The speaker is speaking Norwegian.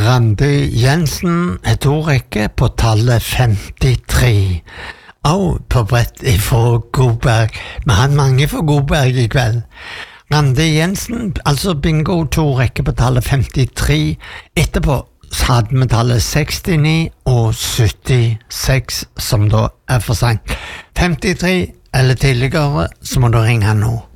Randi Jensen et ordrekke på tallet 53. Og på brett ifra Godberg. Vi har mange fra Godberg I kveld. Randi Jensen, altså bingo, to rekker på tallet 53. Etterpå hadde vi tallet 69 og 76, som da for sent. 53 eller tidligere, så må du ringe nå.